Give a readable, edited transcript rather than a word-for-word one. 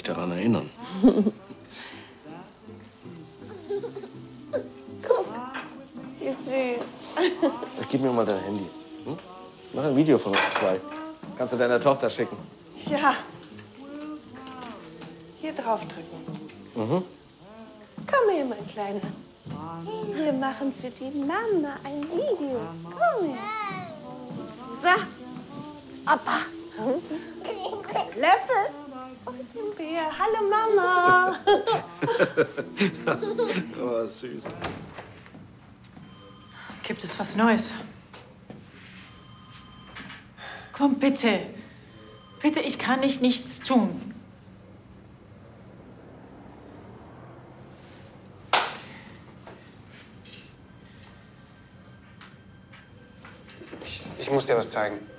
mich daran erinnern. Guck, wie süß. Gib mir mal dein Handy. Hm? Mach ein Video von uns zwei. Kannst du deiner Tochter schicken. Ja. Hier draufdrücken. Mhm. Komm her, mein Kleiner. Wir machen für die Mama ein Video. Komm her. So. Opa. Löffel. Und den Bär. Hallo, Mama. Oh, süß. Gibt es was Neues? Komm, bitte. Bitte, ich kann nichts tun. Ich muss dir was zeigen.